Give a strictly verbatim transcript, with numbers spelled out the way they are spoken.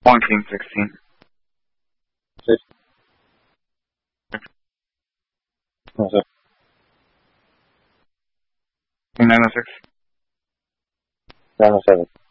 fourteen sixteen. Six. No, sir. nine oh six. nine oh seven.